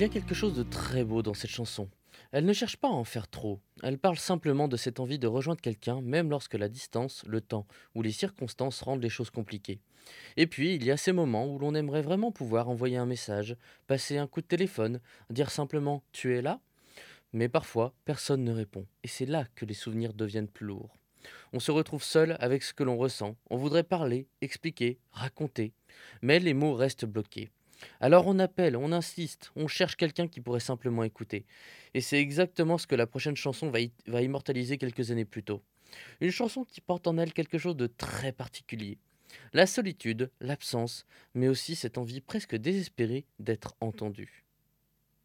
y a quelque chose de très beau dans cette chanson. Elle ne cherche pas à en faire trop, elle parle simplement de cette envie de rejoindre quelqu'un, même lorsque la distance, le temps ou les circonstances rendent les choses compliquées. Et puis, il y a ces moments où l'on aimerait vraiment pouvoir envoyer un message, passer un coup de téléphone, dire simplement «Tu es là?», mais parfois, personne ne répond. Et c'est là que les souvenirs deviennent plus lourds. On se retrouve seul avec ce que l'on ressent. On voudrait parler, expliquer, raconter, mais les mots restent bloqués. Alors on appelle, on insiste, on cherche quelqu'un qui pourrait simplement écouter. Et c'est exactement ce que la prochaine chanson va immortaliser quelques années plus tôt. Une chanson qui porte en elle quelque chose de très particulier. La solitude, l'absence, mais aussi cette envie presque désespérée d'être entendu.